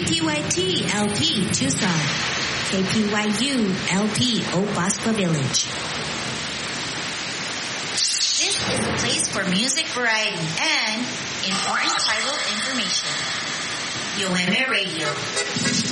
KPYT LP Tucson, KPYU LP Obaspa Village. This is a place for music variety and important title information. UMA Radio.